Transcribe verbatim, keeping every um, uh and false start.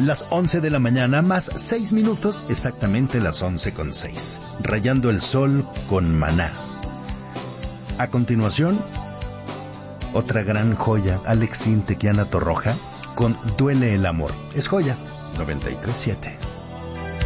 Las once de la mañana más seis minutos, exactamente las once con seis. Rayando el sol con Maná. A continuación, otra gran joya, Alex Sintek y Ana Torroja, con Duele el amor. Es joya, noventa y tres punto siete.